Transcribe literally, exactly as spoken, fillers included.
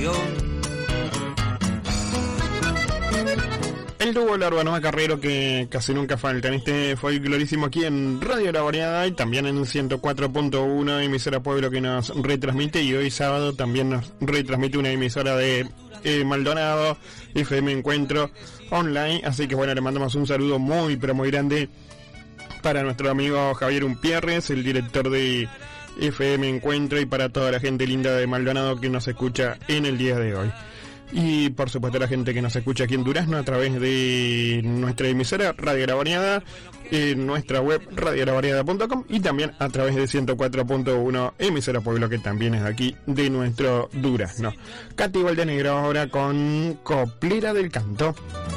canción. El dúo Larbanova Carrero, que casi nunca falta en este folclorísimo aquí en Radio La Variedad y también en ciento cuatro punto uno, emisora Pueblo, que nos retransmite, y hoy sábado también nos retransmite una emisora de eh, Maldonado, F M Encuentro Online. Así que bueno, le mandamos un saludo muy pero muy grande para nuestro amigo Javier Umpierres, el director de F M Encuentro, y para toda la gente linda de Maldonado que nos escucha en el día de hoy. Y por supuesto la gente que nos escucha aquí en Durazno a través de nuestra emisora Radio La Variedad, en nuestra web radio la variedad punto com, y también a través de ciento cuatro punto uno emisora Pueblo, que también es aquí de nuestro Durazno. Katy Valdenegro ahora con Coplera del Canto.